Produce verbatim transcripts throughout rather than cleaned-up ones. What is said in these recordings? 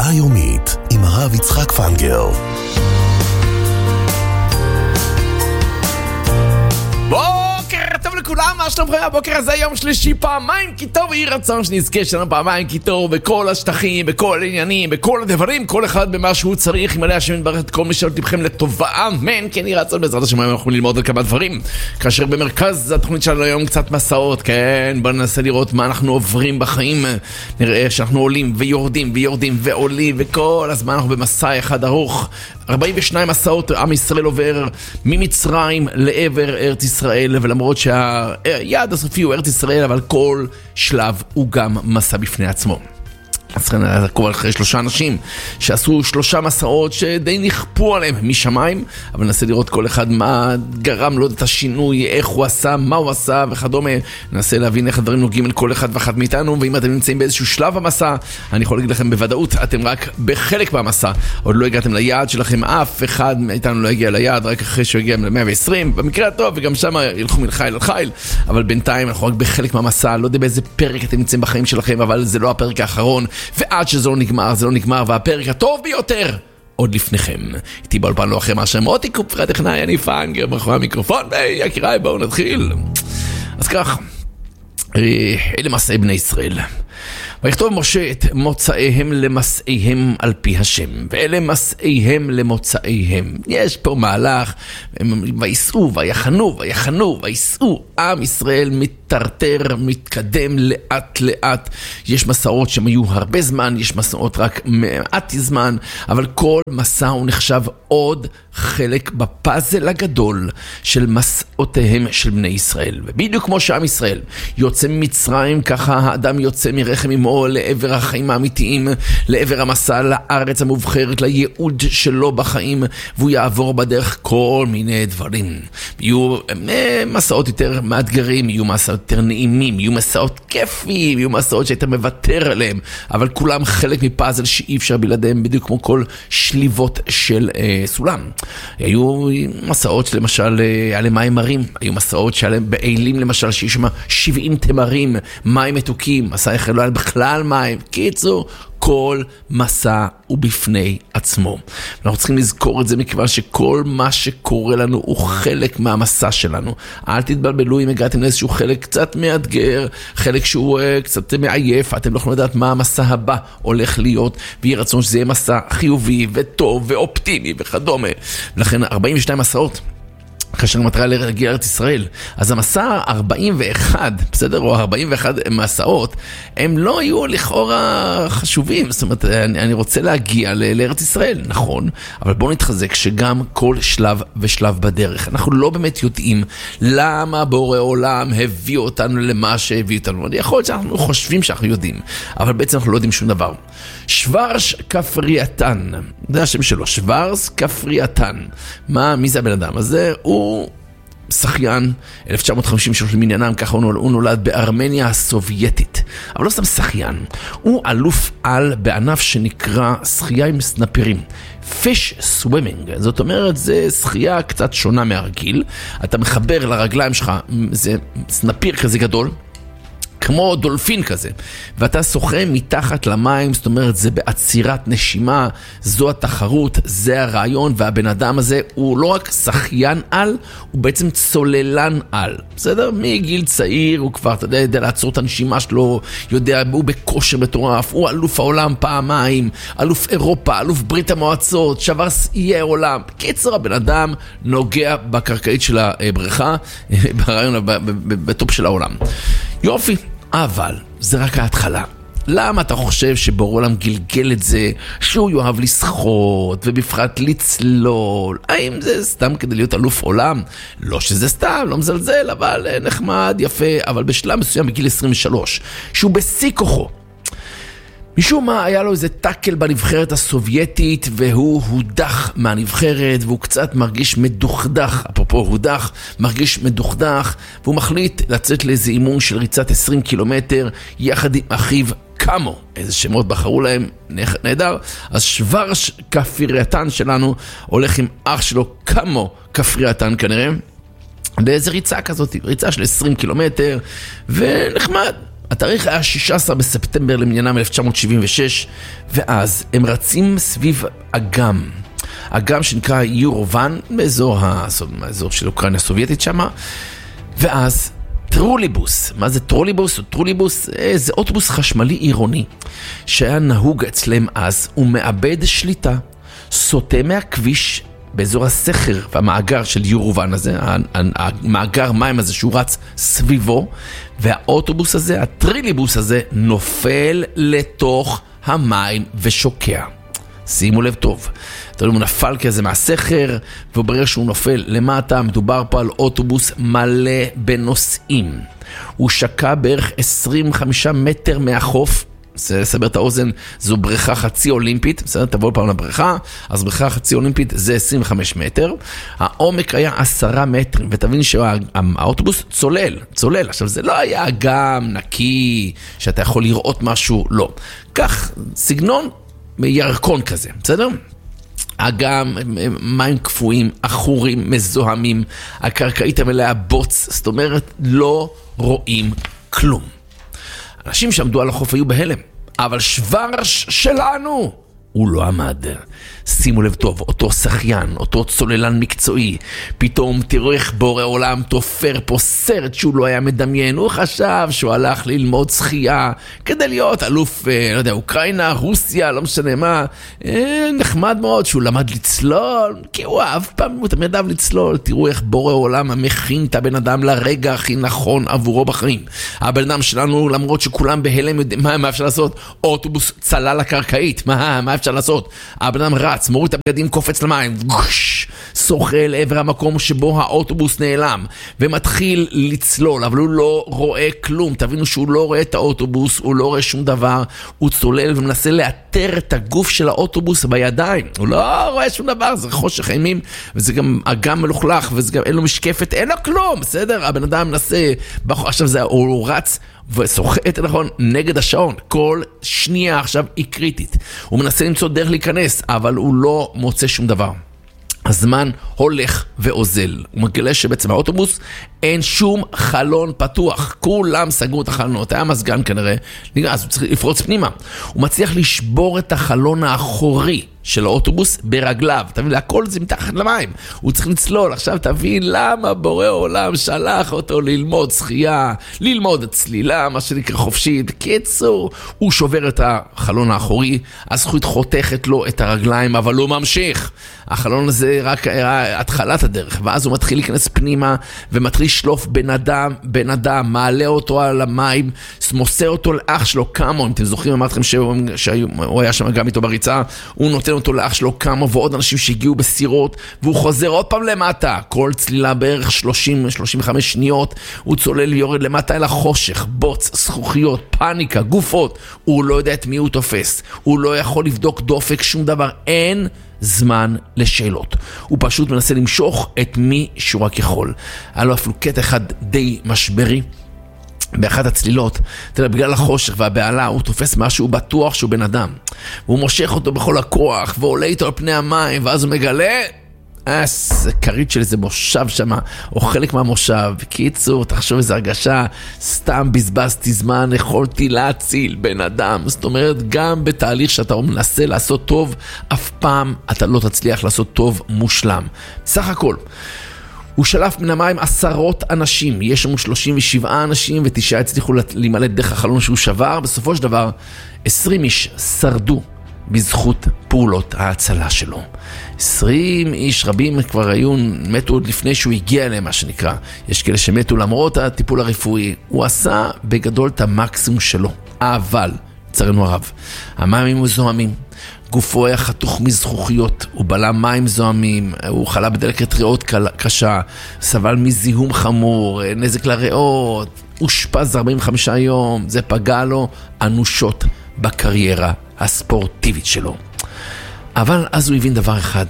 היומית עם הרב יצחק פנגר. טוב לכולם, מה שלומכם? הבוקר הזה יום שלישי, פעמיים כי טוב, יהי רצון שנזכה שלנו פעמיים כי טוב בכל השטחים, בכל העניינים, בכל הדברים, כל אחד במה שהוא צריך. ימלא השם יתברך את כל מי שואל לבכם לטובה, אמן. כן, יהי רצון בעזרת השם היום אנחנו ללמוד על כמה דברים, כאשר במרכז התוכנית שלנו היום קצת מסעות. כן, בואו ננסה לראות מה אנחנו עוברים בחיים. נראה שאנחנו עולים ויורדים ויורדים ועולים, וכל הזמן אנחנו במסע אחד ארוך. ארבעים ושתיים מסעות עם ישראל עובר ממצרים לעבר ארץ ישראל, ולמרות שהיעד הסופי הוא ארץ ישראל, אבל כל שלב הוא גם מסע בפני עצמו. אז צריכים לעקוב אחרי שלושה אנשים שעשו שלושה מסעות שדי נכפו עליהם משמיים, אבל ננסה לראות כל אחד מה גרם לו את השינוי, איך הוא עשה, מה הוא עשה וכדומה. ננסה להבין איך הדברים נוגעים אל כל אחד ואחת מאיתנו, ואם אתם נמצאים באיזשהו שלב המסע, אני יכול להגיד לכם בוודאות, אתם רק בחלק מהמסע, עוד לא הגעתם ליעד שלכם, אף אחד מאיתנו לא הגיע ליעד, רק אחרי שהוא הגיע ל-מאה ועשרים, במקרה הטוב, וגם שם ילכו מלחיל אל חיל, אבל בינתיים אנחנו רק בחלק מהמסע. לא יודע באיזה פרק אתם נמצאים בחיים שלכם, אבל זה לא הפרק האחרון, ועד שזה לא נגמר, זה לא נגמר, והפרק הטוב ביותר עוד לפניכם. איתי באולפן לא אחרי מה שם, מוטי קופרה טכנאי, אני פנגר, מאחורי המיקרופון, ויקיריי, בואו נתחיל. אז כך, אלה מסעי בני ישראל. ויכתוב משה את מוצאיהם למסעיהם על פי השם, ואלה מסעיהם למוצאיהם. יש פה מהלך, ויסעו, ויחנו, ויחנו, ויסעו. עם ישראל מתטרטר, מתקדם לאט לאט. יש מסעות שהם היו הרבה זמן, יש מסעות רק מעט זמן, אבל כל מסע הוא נחשב עוד חלק בפאזל הגדול של מסעותיהם של בני ישראל. ובדיוק כמו שעם ישראל יוצא ממצרים, ככה האדם יוצא מרחם אמו לעבר החיים האמיתיים, לעבר המסע, לארץ המובחרת, לייעוד שלו בחיים, והוא יעבור בדרך כל מיני דברים. יהיו מסעות יותר מאתגרים, יהיו מסעות יותר נעימים, יהיו מסעות כיפים, יהיו מסעות שהיית מוותר עליהם, אבל כולם חלק מפאזל שאי אפשר בלעדיהם, בדיוק כמו כל שליבות של אה, סולם. היו מסעות שלמשל עלי מים מרים, היו מסעות שעליהם בעילים למשל, שיש שם שבעים תמרים, מים מתוקים, מסע אחד לא היה בכלל מים. קיצור, כל מסע הוא בפני עצמו. אנחנו צריכים לזכור את זה, מכיוון שכל מה שקורה לנו הוא חלק מהמסע שלנו. אל תתבלבלו אם הגעתם לאיזשהו חלק קצת מאתגר, חלק שהוא uh, קצת מעייף, אתם לא יכולים לדעת מה המסע הבא הולך להיות, ויהיה רצון שזה יהיה מסע חיובי וטוב ואופטימי וכדומה. ולכן ארבעים ושתיים מסעות, כאשר מטרה להגיע לארץ ישראל, אז המסע ארבעים ואחת, בסדר, או ארבעים ואחת מסעות, הם לא היו לכאורה חשובים. זאת אומרת, אני, אני רוצה להגיע לארץ ישראל, נכון, אבל בואו נתחזק שגם כל שלב ושלב בדרך, אנחנו לא באמת יודעים למה בורא עולם הביא אותנו למה שהביא אותנו. אני יכול להיות שאנחנו חושבים שאנחנו יודעים, אבל בעצם אנחנו לא יודעים שום דבר. שוורש כפרייתן, זה השם שלו, שוורש כפרייתן. מה, מי זה הבן אדם הזה? הוא שחיין, אלף תשע מאות חמישים ושלוש למניינם, ככה הוא נולד בארמניה הסובייטית. אבל לא סתם שחיין, הוא אלוף על בענף שנקרא שחייה עם סנפירים, fish swimming. זאת אומרת, זה שחייה קצת שונה מהרגיל. אתה מחבר לרגליים שלך, זה סנפיר כזה גדול, כמו דולפין כזה, ואתה שוחה מתחת למים. זאת אומרת, זה בעצירת נשימה, זו התחרות, זה הרעיון, והבן אדם הזה הוא לא רק שחיין על, הוא בעצם צוללן על. בסדר? מגיל צעיר, הוא כבר, אתה יודע, יודע לעצור את הנשימה שלו, יודע, הוא בכושר מטורף, הוא אלוף העולם פעמיים, אלוף אירופה, אלוף ברית המועצות, שבר שיאי עולם. קיצר, הבן אדם נוגע בקרקעית של הבריכה, ברעיון, בטופ של העולם. יופי, אבל זה רק ההתחלה. למה אתה חושב שבורא עולם גלגל את זה, שהוא יאהב לשחות ובפרט לצלול? האם זה סתם כדי להיות אלוף עולם? לא שזה סתם, לא מזלזל, אבל נחמד, יפה. אבל בשלב מסוים בגיל עשרים ושלוש, שהוא בשיא כוחו, משום מה היה לו איזה טאקל בנבחרת הסובייטית, והוא הודח מהנבחרת, והוא קצת מרגיש מדוכדך, אפרופו הודח, מרגיש מדוכדך, והוא מחליט לצאת לאיזה אימון של ריצת עשרים קילומטר, יחד עם אחיו קאמו, איזה שמות בחרו להם, נהדר. אז שוורש כפרייתן שלנו הולך עם אח שלו קאמו כפרייתן כנראה, לאיזה ריצה כזאת, ריצה של עשרים קילומטר, ונחמד. התאריך היה שישה עשר בספטמבר למניינם אלף תשע מאות שבעים ושש, ואז הם רצים סביב אגם. אגם שנקרא יורובן, באזור, האזור של אוקראינה הסובייטית שמה, ואז טרוליבוס. מה זה טרוליבוס או טרוליבוס? זה אוטובוס חשמלי עירוני שהיה נהוג אצלם אז, הוא מאבד שליטה, סוטה מהכביש באזור הסכר והמאגר של יורובן הזה, המאגר מים הזה שהוא רץ סביבו, והאוטובוס הזה, הטריליבוס הזה, נופל לתוך המים ושוקע. שימו לב טוב, תראו, הוא נפל כזה מהסכר, וברגע שהוא נופל למטה, מדובר פה על אוטובוס מלא בנוסעים. הוא שקע בערך עשרים וחמישה מטר מהחוף, לסבר את האוזן, זו בריכה חצי אולימפית, בסדר, תבואו פעם לבריכה, אז בריכה חצי אולימפית זה עשרים וחמישה מטר, העומק היה עשרה מטרים, ותבין שהאוטובוס צולל, צולל, עכשיו זה לא היה אגם נקי, שאתה יכול לראות משהו, לא. כך, סגנון ירקון כזה, בסדר? אגם, מים קפואים, אחורים, מזוהמים, הקרקעית המלאה בוץ, זאת אומרת, לא רואים כלום. אנשים שעמדו על החוף היו בהלם, אבל שוורש שלנו הוא לא עמד. שימו לב טוב, אותו שחיין, אותו צוללן מקצועי, פתאום תראו איך בורא עולם תופר פה סרט שהוא לא היה מדמיין. הוא חשב שהוא הלך ללמוד שחייה כדי להיות אלוף, לא יודע, אוקראינה, רוסיה, לא משנה מה. אה, נחמד מאוד שהוא למד לצלול, כי הוא אף פעם הוא תמיד אהב לצלול. תראו איך בורא עולם מכין את הבן אדם לרגע הכי נכון עבורו בחיים. הבן אדם שלנו, למרות שכולם בהלם, מה, מה אפשר לעשות? אוטובוס צלל לקרקעית, מה, מה אפשר לעשות? הבן אדם רץ, מוריד את הבגדים, קופץ למים, שוחה לעבר המקום שבו האוטובוס נעלם, ומתחיל לצלול, אבל הוא לא רואה כלום. תבינו שהוא לא רואה את האוטובוס, הוא לא רואה שום דבר, הוא צולל ומנסה לאתר את הגוף של האוטובוס בידיים. הוא לא רואה שום דבר, זה חושך אימים, וזה גם אגם מלוכלך, וזה גם אין לו משקפת, אין לו כלום, בסדר? הבן אדם מנסה, עכשיו זה, הוא רץ, ושוחט, נכון, נגד השעון. כל שנייה עכשיו היא קריטית. הוא מנסה למצוא דרך להיכנס, אבל הוא לא מוצא שום דבר. הזמן הולך ואוזל. הוא מגלה שבעצם האוטובוס אין שום חלון פתוח. כולם סגרו את החלונות. היה מזגן כנראה. אז הוא צריך לפרוץ פנימה. הוא מצליח לשבור את החלון האחורי של האוטובוס ברגליו. תבין, הכל זה מתחת למים. הוא צריך לצלול. עכשיו תבין למה בורא עולם שלח אותו ללמוד שחייה, ללמוד צלילה, מה שנקרא חופשית. בקיצור, הוא שובר את החלון האחורי, הזכות חותכת לו את הרגליים, אבל הוא ממשיך. החלון הזה רק היה התחלת הדרך, ואז הוא מתחיל להיכנס פנימה, ומתחיל לשלוף בן אדם, בן אדם, מעלה אותו על המים, מוסר אותו לאח שלו כמה, אם אתם זוכרים, אמרתי לכם שהוא היה שם גם איתו בריצה, הוא נותן אותו לאח שלו כמה, ועוד אנשים שהגיעו בסירות, והוא חוזר עוד פעם למטה, כל צלילה בערך שלושים שלושים וחמש שניות, הוא צולל ויורד למטה אל החושך, בוץ, זכוכיות, פאניקה, גופות, הוא לא יודע את מי הוא תופס, הוא לא יכול לבדוק דופק, שום דבר, אין זמן לשאלות. הוא פשוט מנסה למשוך את מי שהוא רק יכול. היה לו אפילו קטע אחד די משברי, באחת הצלילות, תראה, בגלל החושך והבעלה, הוא תופס משהו בטוח שהוא בן אדם. והוא מושך אותו בכל הכוח, ועולה איתו על פני המים, ואז הוא מגלה, אה, זה קרית של איזה מושב שם, או חלק מהמושב. בקיצור, תחשוב איזו הרגשה, סתם בזבזתי זמן, יכולתי להציל בן אדם. זאת אומרת, גם בתהליך שאתה מנסה לעשות טוב, אף פעם אתה לא תצליח לעשות טוב מושלם. סך הכל, הוא שלף מן המים עשרות אנשים, יש לנו שלושים ושבעה אנשים, ותשעה הצליחו להימלט דרך החלון שהוא שבר. בסופו של דבר, עשרים איש שרדו בזכות פעולות ההצלה שלו. עשרים איש, רבים כבר היו, מתו עוד לפני שהוא הגיע אליהם, מה שנקרא. יש כאלה שמתו למרות הטיפול הרפואי. הוא עשה בגדול את המקסימום שלו. אבל, לצערנו הרב, המים מזוהמים, גופו היה חתוך מזכוכיות, הוא בלע מים זוהמים, הוא חלה בדלקת ריאות קשה, סבל מזיהום חמור, נזק לריאות, הושפז ארבעים וחמישה יום, זה פגע לו אנושות בקריירה הספורטיבית שלו. אבל אז הוא הבין דבר אחד.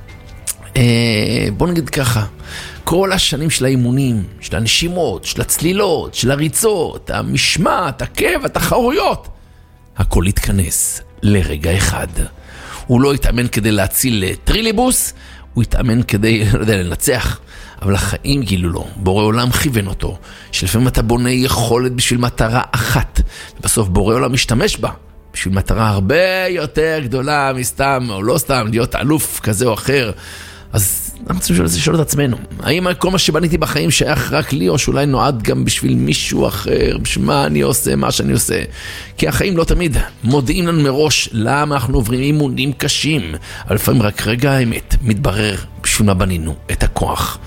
אה, בוא נגיד ככה, כל השנים של האימונים, של הנשימות, של הצלילות, של הריצות, המשמעת, הכאב, התחרויות, הכל התכנס לרגע אחד. הוא לא התאמן כדי להציל טריליבוס, הוא התאמן כדי, לא יודע, לנצח, אבל החיים גילו לו, בורא עולם כיוון אותו, שלפעמים אתה בונה יכולת בשביל מטרה אחת, ובסוף בורא עולם משתמש בה, בשביל מטרה הרבה יותר גדולה מסתם, או לא סתם, להיות אלוף כזה או אחר. אז אנחנו צריכים לשאול את עצמנו, האם כל מה שבניתי בחיים שייך רק לי, או שאולי נועד גם בשביל מישהו אחר, בשביל מה אני עושה, מה שאני עושה. כי החיים לא תמיד מודיעים לנו מראש למה אנחנו עוברים אימונים קשים, אבל לפעמים רק רגע האמת מתברר בשביל מה בנינו את הכוח.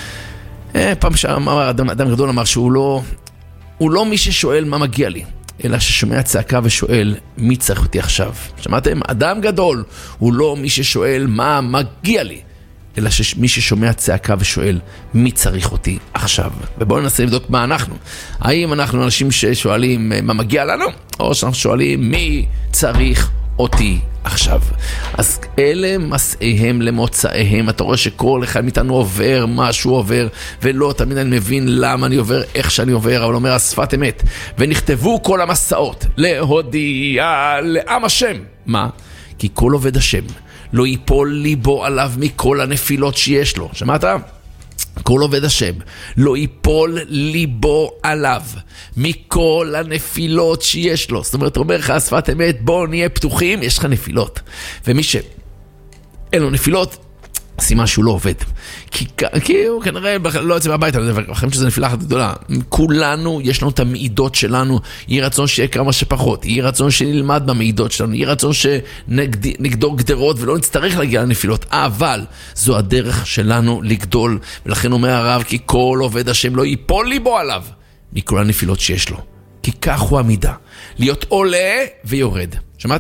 פעם שאמר, אדם, אדם גדול אמר שהוא לא, הוא לא מי ששואל מה מגיע לי, אלא ששומע צעקה ושואל מי צריך אותי עכשיו. שמעתם? אדם גדול הוא לא מי ששואל מה מגיע לי, אלא מי ששומע צעקה ושואל מי צריך אותי עכשיו. ובואו ננסה לבדוק מה אנחנו. האם אנחנו אנשים ששואלים מה מגיע לנו, או שאנחנו שואלים מי צריך אותי עכשיו. אז אלה מסעיהם למוצאיהם. אתה רואה שכל אחד מאיתנו עובר מה שהוא עובר, ולא תמיד אני מבין למה אני עובר, איך שאני עובר, אבל אומר השפת אמת. ונכתבו כל המסעות להודיע לעם השם. מה? כי כל עובד השם לא ייפול ליבו עליו מכל הנפילות שיש לו. שמעת? כל עובד השם לא ייפול ליבו עליו מכל הנפילות שיש לו. זאת אומרת, אומר לך שפת אמת, בוא נהיה פתוחים, יש לך נפילות. ומי שאין לו נפילות, סימן שהוא לא עובד. כי, כי הוא כנראה לא יוצא מהבית, אני חושב שזו נפילה אחת גדולה. כולנו, יש לנו את המעידות שלנו, יהי רצון שיהיה כמה שפחות, יהי רצון שנלמד במעידות שלנו, יהי רצון שנגדור גדרות ולא נצטרך להגיע לנפילות, אבל זו הדרך שלנו לגדול, ולכן אומר הרב, כי כל עובד השם לא ייפול ליבו עליו מכל הנפילות שיש לו. כי כך הוא המידה, להיות עולה ויורד. שמעת?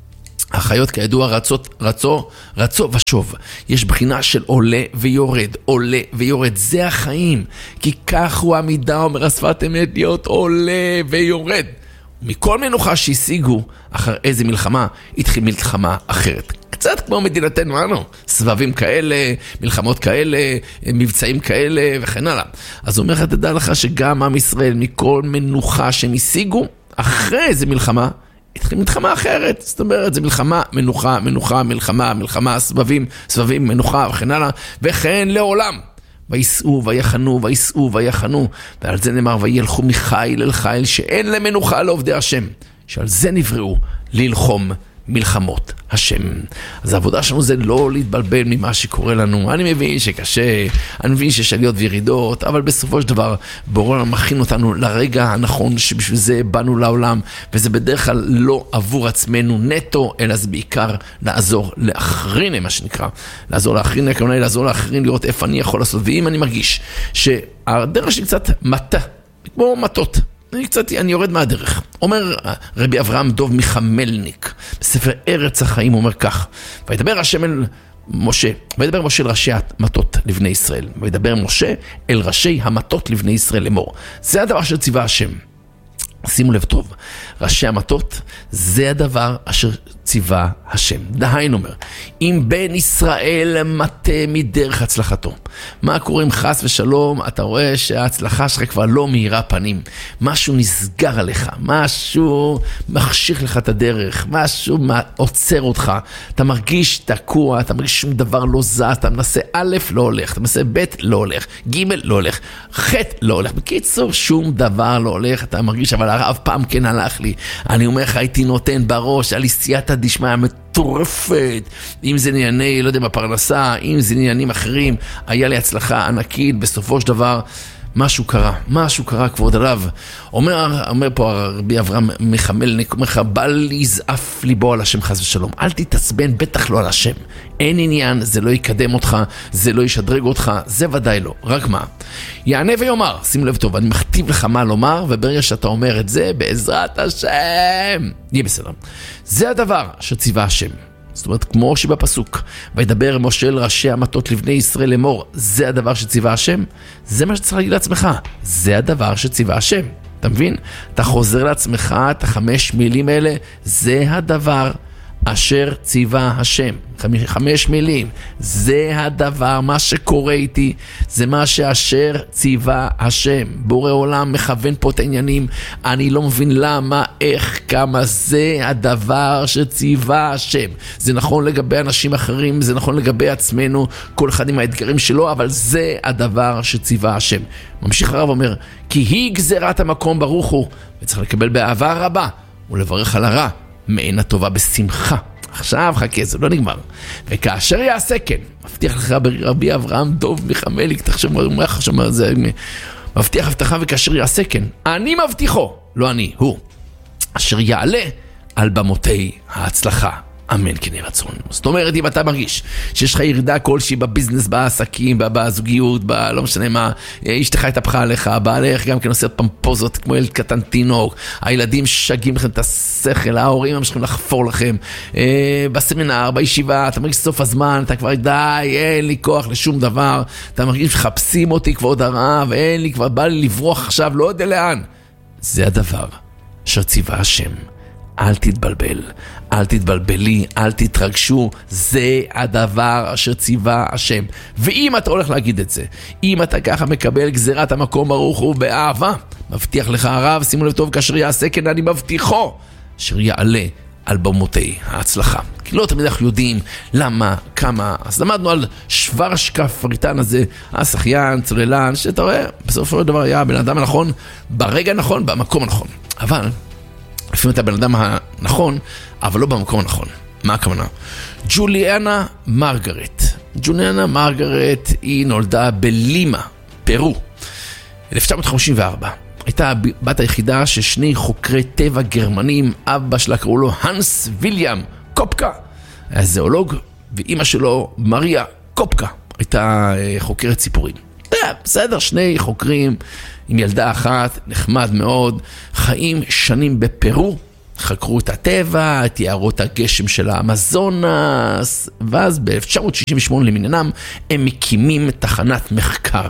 החיות כידוע רצות, רצו, רצו ושוב. יש בחינה של עולה ויורד, עולה ויורד. זה החיים. כי כך הוא המידה, אומר השפת אמת, להיות עולה ויורד. מכל מנוחה שהשיגו אחר איזה מלחמה, התחיל מלחמה אחרת. קצת כמו מדינתנו, אנו, סבבים כאלה, מלחמות כאלה, מבצעים כאלה וכן הלאה. אז אומר לך, תדע לך שגם עם ישראל, מכל מנוחה שהם השיגו אחרי איזה מלחמה, התחיל מלחמה אחרת. זאת אומרת, זה מלחמה, מנוחה, מנוחה, מלחמה, מלחמה, סבבים, סבבים, מנוחה וכן הלאה, וכן לעולם. ויסעו ויחנו, ויסעו ויחנו, ועל זה נאמר, וילכו מחיל אל חיל, שאין להם מנוחה לעובדי השם, שעל זה נבראו ללחום מלחמות השם. אז העבודה שלנו זה לא להתבלבל ממה שקורה לנו. אני מבין שקשה, אני מבין שיש עליות וירידות, אבל בסופו של דבר בורא עולם מכין אותנו לרגע הנכון שבשביל זה באנו לעולם, וזה בדרך כלל לא עבור עצמנו נטו, אלא זה בעיקר לעזור לאחרים, מה שנקרא. לעזור לאחרים, הכוונה היא לעזור לאחרים, לראות איפה אני יכול לעשות. ואם אני מרגיש שהדרך שלי קצת מטה, כמו מטות, אני קצת, אני יורד מהדרך. אומר רבי אברהם דוב מחמלניק, בספר ארץ החיים, אומר כך, וידבר השם אל משה, וידבר משה אל ראשי המטות לבני ישראל, וידבר משה אל ראשי המטות לבני ישראל לאמור. זה הדבר אשר ציווה השם. שימו לב טוב, ראשי המטות, זה הדבר אשר ציווה השם. דהיינו אומר, אם בן ישראל מטה מדרך הצלחתו, מה קורה אם חס ושלום, אתה רואה שההצלחה שלך כבר לא מהירה פנים, משהו נסגר עליך, משהו מחשיך לך את הדרך, משהו עוצר אותך, אתה מרגיש תקוע, אתה מרגיש שום דבר לא זז, אתה מנסה א' לא הולך, אתה מנסה ב' לא הולך, ג' לא הולך, ח' לא הולך, בקיצור שום דבר לא הולך, אתה מרגיש אבל הרב פעם כן הלך לי, אני אומר לך הייתי נותן בראש, על סייעתא דשמיא מטורפת, אם זה ענייני, לא יודע, בפרנסה, אם זה עניינים אחרים, היה לי הצלחה ענקית, בסופו של דבר משהו קרה, משהו קרה כבוד עליו. אומר, אומר פה רבי אברהם מחמלניק, אומר לך, בל יזעף ליבו על השם חס ושלום, אל תתעצבן, בטח לא על השם, אין עניין, זה לא יקדם אותך, זה לא ישדרג אותך, זה ודאי לא, רק מה? יענה ויאמר, שים לב טוב, אני מכתיב לך מה לומר, וברגע שאתה אומר את זה, בעזרת השם, יהיה בסדר. זה הדבר שציווה השם. זאת אומרת, כמו שבפסוק, וידבר משה אל ראשי המטות לבני ישראל לאמור, זה הדבר שציווה השם, זה מה שצריך להגיד לעצמך, זה הדבר שציווה השם. אתה מבין? אתה חוזר לעצמך את החמש מילים האלה, זה הדבר אשר ציווה השם. חמש, חמש מילים. זה הדבר, מה שקורה איתי, זה מה שאשר ציווה השם. בורא עולם מכוון פה את העניינים, אני לא מבין למה, איך, כמה, זה הדבר שציווה השם. זה נכון לגבי אנשים אחרים, זה נכון לגבי עצמנו, כל אחד עם האתגרים שלו, אבל זה הדבר שציווה השם. ממשיך הרב אומר, כי היא גזירת המקום ברוך הוא, וצריך לקבל באהבה רבה, ולברך על הרע, מעין הטובה בשמחה. עכשיו חכה, זה לא נגמר. וכאשר יעשה כן, מבטיח לך רבי אברהם דוב מחמליק, תחשב מה אומר לך שאומר זה, מבטיח הבטחה וכאשר יעשה כן, אני מבטיחו, לא אני, הוא, אשר יעלה על במותי ההצלחה. אמן כן יהיה רצון. זאת אומרת, אם אתה מרגיש שיש לך ירידה כלשהי בביזנס, בעסקים, בזוגיות, ב... לא משנה מה, אשתך התהפכה עליך, בעלך גם כן עושה פמפוזות כמו ילד קטן תינוק, הילדים שגים לכם את השכל, ההורים ממשיכים לחפור לכם, אה, בסמינר, בישיבה, אתה מרגיש סוף הזמן, אתה כבר די, אין לי כוח לשום דבר, אתה מרגיש שחפשים אותי כבוד הרב, אין לי, כבר בא לי לברוח עכשיו, לא יודע לאן. זה הדבר שציווה השם. אל תתבלבל, אל תתבלבלי, אל תתרגשו, זה הדבר אשר ציווה השם. ואם אתה הולך להגיד את זה, אם אתה ככה מקבל גזירת המקום ברוך הוא באהבה, מבטיח לך הרב, שימו לב טוב, כאשר יעשה כן אני מבטיחו, אשר יעלה על במותי ההצלחה. כי לא תמיד אנחנו יודעים למה, כמה, אז למדנו על שוורשקה פריטן הזה, השחיין, צוללן, שאתה רואה, בסופו של דבר היה בן אדם הנכון, ברגע הנכון, במקום הנכון. אבל לפעמים אתה בן אדם הנכון, אבל לא במקום הנכון. מה הכוונה? ג'וליאנה מרגרט. ג'וליאנה מרגרט היא נולדה בלימה, פרו, אלף תשע מאות חמישים וארבע. הייתה בת היחידה ששני חוקרי טבע גרמנים, אבא שלה קראו לו הנס ויליאם קופקה, היה זואולוג, ואימא שלו מריה קופקה, הייתה חוקרת ציפורים. בסדר, שני חוקרים עם ילדה אחת, נחמד מאוד, חיים שנים בפרו, חקרו את הטבע, את יערות הגשם של האמזונס, ואז ב-אלף תשע מאות שישים ושמונה למניינם, הם מקימים תחנת מחקר.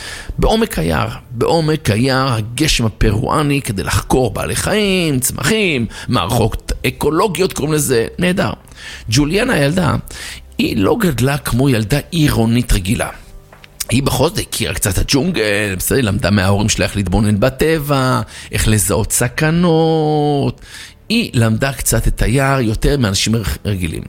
בעומק היער, בעומק היער הגשם הפרואני, כדי לחקור בעלי חיים, צמחים, מערכות אקולוגיות, קוראים לזה, נהדר. ג'וליאנה הילדה, היא לא גדלה כמו ילדה עירונית רגילה. היא בכל זאת הכירה קצת הג'ונגל, בסדר, למדה מההורים שלה איך להתבונן בטבע, איך לזהות סכנות, היא למדה קצת את היער יותר מאנשים רגילים.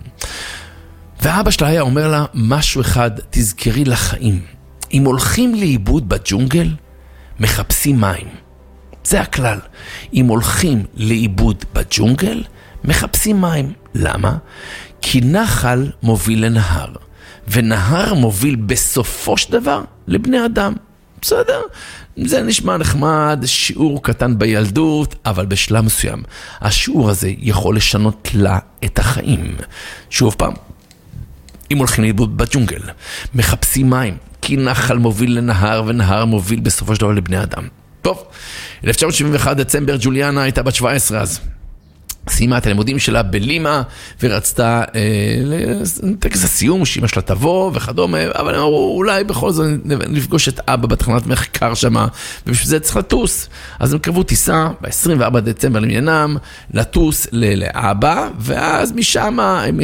ואבא שלה היה אומר לה משהו אחד, תזכרי לחיים, אם הולכים לאיבוד בג'ונגל, מחפשים מים. זה הכלל. אם הולכים לאיבוד בג'ונגל, מחפשים מים. למה? כי נחל מוביל לנהר. ונהר מוביל בסופו של דבר לבני אדם. בסדר? זה נשמע נחמד, שיעור קטן בילדות, אבל בשלב מסוים, השיעור הזה יכול לשנות לה את החיים. שוב פעם, אם הולכים לאיבוד בג'ונגל, מחפשים מים, כי נחל מוביל לנהר, ונהר מוביל בסופו של דבר לבני אדם. טוב, אלף תשע מאות שבעים ואחת דצמבר, ג'וליאנה הייתה בת שבע עשרה אז. סיימה את הלימודים שלה בלימה, ורצתה אה, לטקס הסיום, שאמא שלה תבוא וכדומה, אבל אמרו, אולי בכל זאת נפגוש את אבא בתחנת מחקר שמה, ובשביל זה צריך לטוס. אז הם קרבו טיסה, ב-עשרים וארבעה דצמבר למניינם, לטוס לאבא, ואז משם הם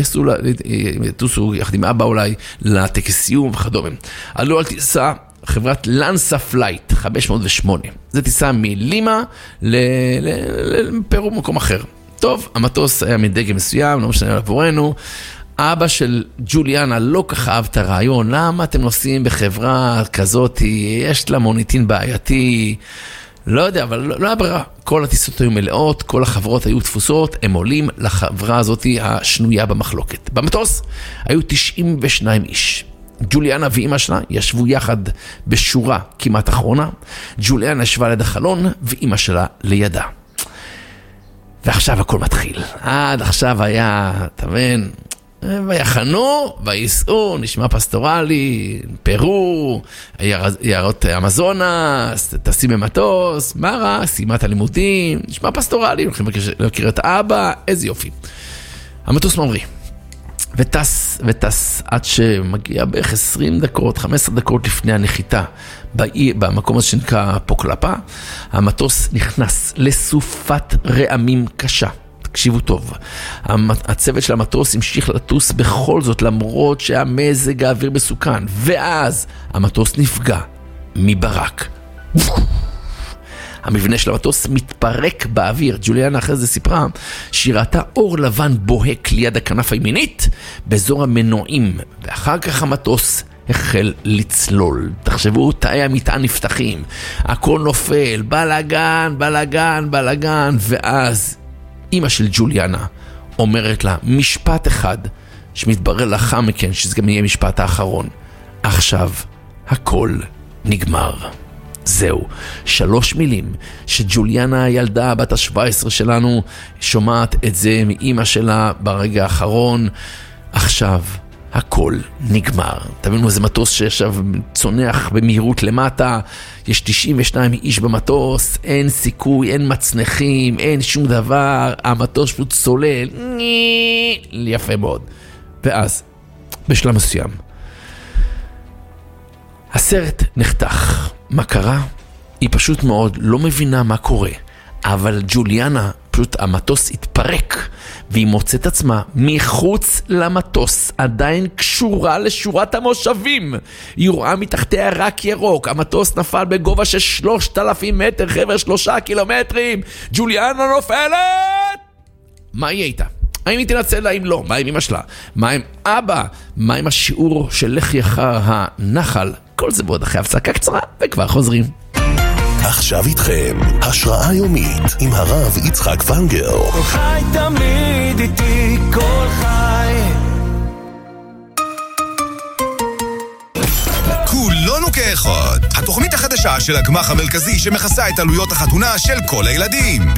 יטוסו יחד עם אבא אולי לטקס סיום וכדומה. עלו על טיסה, חברת לנסה פלייט חמש מאות ושמונה. זו טיסה מלימה לפרו מקום אחר. טוב, המטוס היה מדגם מסוים, לא משנה עבורנו. אבא של ג'וליאנה לא כך אהב את הרעיון, למה אתם נוסעים בחברה כזאת, יש לה מוניטין בעייתי, לא יודע, אבל לא, לא היה ברירה. כל הטיסות היו מלאות, כל החברות היו תפוסות, הם עולים לחברה הזאת השנויה במחלוקת. במטוס היו תשעים ושניים איש. ג'וליאנה ואימא שלה ישבו יחד בשורה כמעט אחרונה. ג'וליאנה ישבה ליד החלון ואימא שלה לידה. ועכשיו הכל מתחיל. עד עכשיו היה, אתה מבין, ויחנו, ויסעו, נשמע פסטורלי, פרו, יערות אמזונס, טסים במטוס, מה רע, סיימה את הלימודים, נשמע פסטורלי, הולכים להכיר את האבא, איזה יופי. המטוס ממריא. וטס, וטס, עד שמגיע בערך עשרים דקות, חמש עשרה דקות לפני הנחיתה, במקום הזה שנקרא פוקלפה, המטוס נכנס לסופת רעמים קשה. תקשיבו טוב, הצוות של המטוס המשיך לטוס בכל זאת, למרות שהמזג האוויר מסוכן, ואז המטוס נפגע מברק. המבנה של המטוס מתפרק באוויר. ג'וליאנה אחרי זה סיפרה שהיא ראתה אור לבן בוהק ליד הכנף הימינית באזור המנועים, ואחר כך המטוס החל לצלול. תחשבו, תאי המטען נפתחים, הכל נופל, בלגן, בלגן, בלגן, ואז אמא של ג'וליאנה אומרת לה משפט אחד שמתברר לאחר מכן שזה גם יהיה משפט האחרון: עכשיו הכל נגמר. זהו, שלוש מילים שג'וליאנה הילדה בת ה-שבע עשרה שלנו שומעת את זה מאמא שלה ברגע האחרון: עכשיו הכל נגמר. תבינו, זה מטוס שישב צונח במהירות למטה, יש תשעים ושניים איש במטוס, אין סיכוי, אין מצנחים, אין שום דבר, המטוס פשוט צולל, יפה מאוד. ואז, בשלב מסוים, הסרט נחתך. מה קרה? היא פשוט מאוד לא מבינה מה קורה, אבל ג'וליאנה, פשוט המטוס התפרק, והיא מוצאת עצמה מחוץ למטוס, עדיין קשורה לשורת המושבים. היא רואה מתחתיה רק ירוק, המטוס נפל בגובה של שלושת אלפים מטר, חבר שלושה קילומטרים, ג'וליאנה נופלת! מה יהיה איתה? האם היא תנצל לה? אם לא, מה עם אמא שלה? מה עם אבא? מה עם השיעור של לכי אחר הנחל? כל זה בעוד אחרי הפסקה קצרה, וכבר חוזרים. עכשיו איתכם, השראה יומית עם הרב יצחק ונגר. כל חי תמיד איתי, כל חי. כולנו כאחד. התוכנית החדשה של הגמח המרכזי שמכסה את עלויות החתונה של כל הילדים.